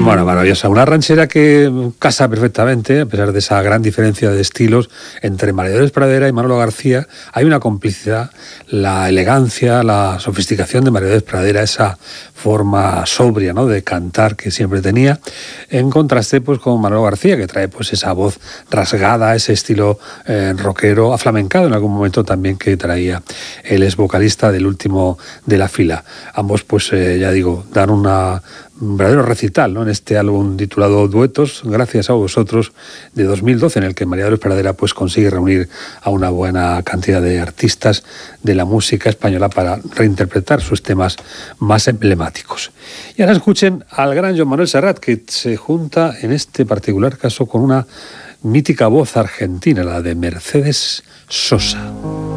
Bueno, maravillosa. Una ranchera que casa perfectamente, a pesar de esa gran diferencia de estilos entre María Dolores Pradera y Manolo García. Hay una complicidad, la elegancia, la sofisticación de María Dolores Pradera, esa forma sobria, ¿no?, de cantar que siempre tenía, en contraste pues con Manolo García, que trae pues esa voz rasgada, ese estilo rockero, aflamencado en algún momento también que traía. Él es vocalista del último de la fila. Ambos pues ya digo, dan un verdadero recital, ¿no?, en este álbum titulado Duetos, gracias a vosotros, de 2012, en el que María Dolores Pradera pues consigue reunir a una buena cantidad de artistas de la música española para reinterpretar sus temas más emblemáticos. Y ahora escuchen al gran Joan Manuel Serrat, que se junta en este particular caso con una mítica voz argentina, la de Mercedes Sosa.